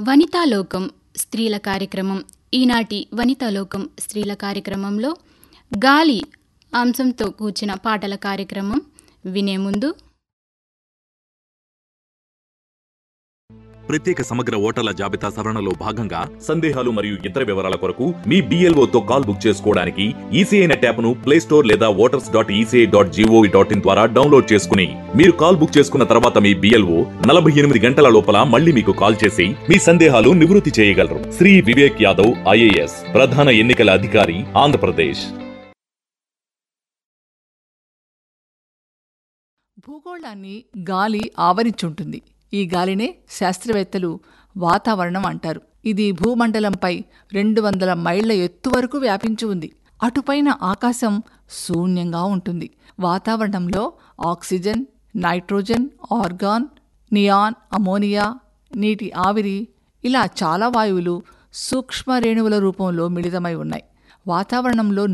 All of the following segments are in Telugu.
వనితాలోకం స్త్రీల కార్యక్రమం. ఈనాటి వనితాలోకం స్త్రీల కార్యక్రమంలో గాలి అంశంతో కూర్చిన పాటల కార్యక్రమం వినే ముందు ప్రత్యేక సమగ్ర ఓటర్ల జాబితా సవరణలో భాగంగా సందేహాలు మరియు ఇతర వివరాల కొరకు మీ BLOతో కాల్ బుక్ చేసుకోవడానికి ఈసీఐ నెట్ యాప్ను ప్లేస్టోర్ లేదా voters.eci.gov.in ద్వారా డౌన్లోడ్ చేసుకుని మీరు కాల్ బుక్ చేసుకున్న తర్వాత మీ BLO 48 గంటల లోపల మళ్ళీ మీకు కాల్ చేసి మీ సందేహాలు నివృత్తి చేయగలరు. శ్రీ వివేక్ యాదవ్ IAS, ప్రధాన ఎన్నికల అధికారి, ఆంధ్రప్రదేశ్. భూగోళాన్ని గాలి ఆవరించుంటుంది. ఈ గాలినే శాస్త్రవేత్తలు వాతావరణం అంటారు. ఇది భూమండలంపై 200 మైళ్ల ఎత్తు వరకు వ్యాపించి ఉంది. అటుపైన ఆకాశం శూన్యంగా ఉంటుంది. వాతావరణంలో oxygen, nitrogen, organ, neon, ammonia, నీటి ఆవిరి ఇలా చాలా వాయువులు సూక్ష్మ రేణువుల రూపంలో మిళితమై ఉన్నాయి. వాతావరణంలో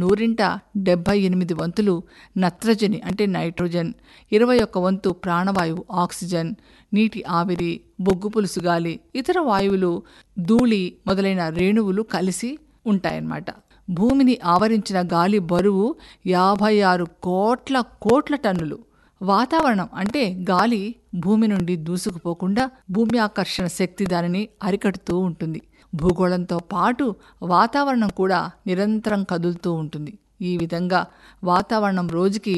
100% వంతులు నత్రజని అంటే నైట్రోజన్, 21 వంతు ప్రాణవాయువు ఆక్సిజన్, నీటి ఆవిరి, బొగ్గు పులుసు గాలి, ఇతర వాయువులు, ధూళి మొదలైన రేణువులు కలిసి ఉంటాయన్నమాట. భూమిని ఆవరించిన గాలి బరువు 56 కోట్ల టన్నులు. వాతావరణం అంటే గాలి భూమి నుండి దూసుకుపోకుండా భూమి ఆకర్షణ శక్తి దానిని అరికడుతూ ఉంటుంది. భూగోళంతో పాటు వాతావరణం కూడా నిరంతరం కదులుతూ ఉంటుంది. ఈ విధంగా వాతావరణం రోజుకి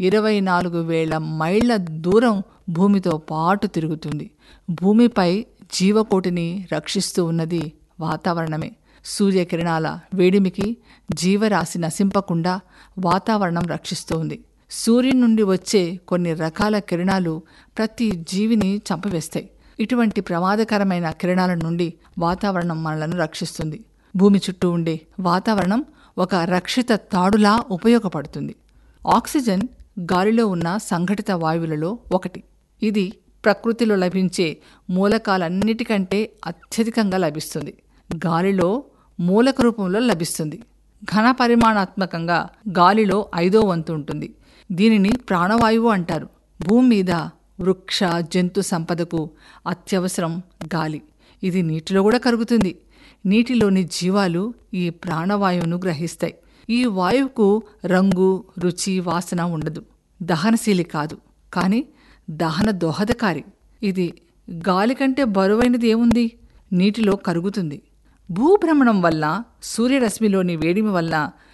24,000 మైళ్ల దూరం భూమితో పాటు తిరుగుతుంది. భూమిపై జీవకోటిని రక్షిస్తూ ఉన్నది వాతావరణమే. సూర్యకిరణాల వేడిమికి జీవరాశి నశింపకుండా వాతావరణం రక్షిస్తూ ఉంది. సూర్యుని నుండి వచ్చే కొన్ని రకాల కిరణాలు ప్రతి జీవిని చంపివేస్తాయి. ఇటువంటి ప్రమాదకరమైన కిరణాల నుండి వాతావరణం మనలను రక్షిస్తుంది. భూమి చుట్టూ ఉండే వాతావరణం ఒక రక్షిత తాడులా ఉపయోగపడుతుంది. ఆక్సిజన్ గాలిలో ఉన్న సంఘటిత వాయువులలో ఒకటి. ఇది ప్రకృతిలో లభించే మూలకాలన్నిటికంటే అత్యధికంగా లభిస్తుంది. గాలిలో మూలక రూపంలో లభిస్తుంది. ఘన పరిమాణాత్మకంగా గాలిలో 5వ వంతు ఉంటుంది. దీనిని ప్రాణవాయువు అంటారు. భూమి మీద వృక్ష జంతు సంపదకు అత్యవసరం గాలి. ఇది నీటిలో కూడా కరుగుతుంది. నీటిలోని జీవాలు ఈ ప్రాణవాయువును గ్రహిస్తాయి. ఈ వాయువుకు రంగు, రుచి, వాసన ఉండదు. దహనశీలి కాదు, కానీ దహన దోహదకారి. ఇది గాలి కంటే బరువైనది ఏముంది? నీటిలో కరుగుతుంది. భూభ్రమణం వల్ల, సూర్యరశ్మిలోని వేడిమి వల్ల